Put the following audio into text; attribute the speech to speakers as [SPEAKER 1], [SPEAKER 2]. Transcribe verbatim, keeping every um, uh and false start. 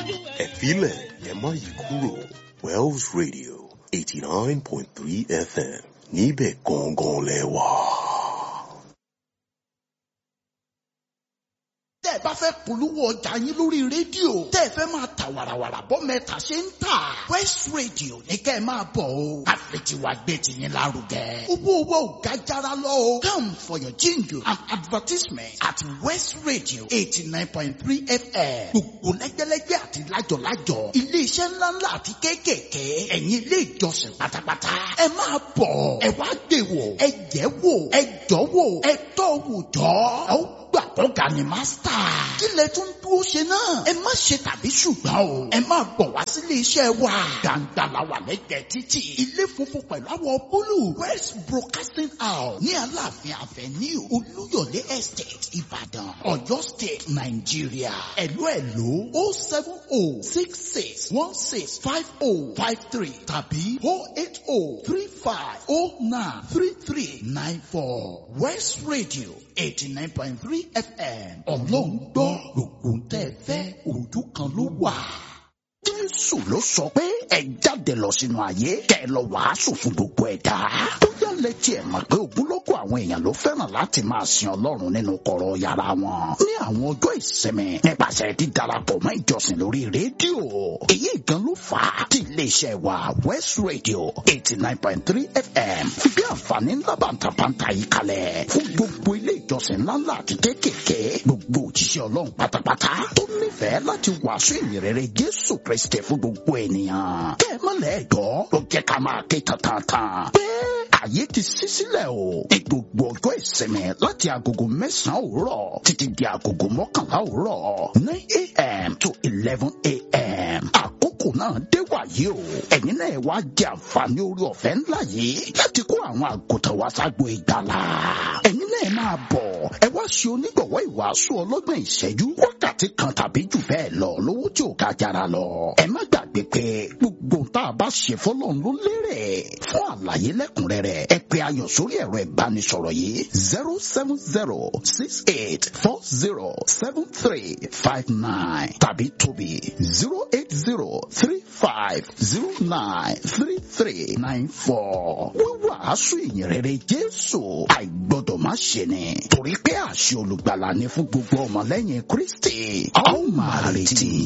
[SPEAKER 1] ẹ filẹ̀ ẹ má yí kúrò Wells Radio eighty nine point three F M níbẹ̀ gangan lẹ wà.
[SPEAKER 2] tẹ́ ẹ bá fẹ́ polówó ọjà yín lórí rédíò tẹ́ ẹ fẹ́ máa ta wàràwàrà bọ́ mẹ́ta ṣe ń tà West Radio ní kẹ́ ẹ máa bọ̀ o àfẹtiwa gbé tiyín lárugẹ owó owó ò ga jara lọ o come for your jingle and advertisement at West Radio eighty nine point three F M gbogbo lẹ́gbẹ́lẹ́gbẹ́ àti lájọ̀lájọ̀ iléeṣẹ́ ńláńlá àti kéékèèké ẹ̀yin ilé ìjọsìn pátápátá ẹ máa bọ̀ ẹ wá gbé wò ẹ jẹ́ wò ẹ jọ́ wò ẹ tọ́ wò jọ́ ọ gbà ọ̀gá ni mástà. kí lẹ tún dúró ṣe náà. ẹ má ṣe tàbí ṣùgbọ́n o. ẹ máa bọ̀ wá sílé iṣẹ́ wa. gbàǹgbà la wà lẹ́gbẹ̀ẹ́ títì. ilé funfun pẹ̀lú àwọ̀ búlù. West Broadcasting House ní Aláàfin Avenue Olúyọ̀lé Estate Ìbàdàn Ọ̀yọ́ State Nàìjíríà. ẹ̀lú ẹ̀lú o seven o six six one six five o five three tàbí o eight o three five o nine three three nine four West Radio eighty nine point three F M ọlọ́run gbọ́ gbogbo tẹ́ ẹ fẹ́ ojú kan ló wà. Jésù ló sọ pé ẹ jáde lọ sínú ayé kẹ́ ẹ lọ wàásù fún gbogbo ẹ̀dá. bóyá lẹ́tí ẹ̀ mọ̀ pé ogunlọ́gọ̀ àwọn èèyàn ló fẹ́ràn láti máa sin ọlọ́run nínú kọ̀rọ̀ yàrá wọn. ní àwọn ọjọ́ ìsinmi nípasẹ̀ dídarapọ̀ mọ́ ìjọsìn lórí rédíò. èyí gan ló fà á tí iléeṣẹ́ wa West Radio eighty nine point three F M fi bí àǹfààní ńlá bàǹtàbàǹtà yìí kalẹ̀ fún gbogbo ilé ìjọsìn ńláńlá àti kéékèèké gbogbo òjíṣẹ́ ọlọ́run pátápátá tó nífẹ̀ẹ́ láti wàásù ìyìnrere Jésù Kristi fún gbogbo ènìyàn. kẹ́ ẹ mọ́lẹ̀ ẹ̀gbọ́ ló jẹ́ ká máa ké tantan pé ààyè ti ṣí sílẹ̀ o ní gbogbo ọjọ́ ìsinmi láti agogo mẹ́sàn-án òwúrọ̀ títí di agogo mọ́kànlá òwúrọ̀ nine a.m. to eleven a.m. àkókò náà dé wàyí o ẹ̀yin náà wá jẹ àǹfààní orí ọ̀fẹ́ ńlá yìí láti kó àwọn àgùntàn wá ságbo ìgbàlà. ẹ̀yin náà máa bọ̀ ẹ wá ṣe onígbọ̀wọ́ ìwàásù ọlọ́gbọ̀n ìṣẹ́jú wákàtí kan tàbí jù bẹ́ẹ̀ lọ lówó tí ò ga jara lọ. ẹ má gbàgbé pé gbogbo tá a bá ṣe fọlọ́run ló lérè. fún àlàyé lẹ́kùnrẹ́rẹ́ ẹ pè ayọ̀ sórí ẹ̀rọ ìbánisọ̀rọ̀ yìí zero seven zero six eight four zero seven three five nine tàbí tóbi zero eight zero three five zero nine three three nine four. wíwàásù ìyìnrere Jésù àìgbọ́dọ̀ má ṣe ni torí pé àṣẹ olùgbàlà ni fún gbogbo ọmọlẹ́yìn Kristi. a ó máa retí.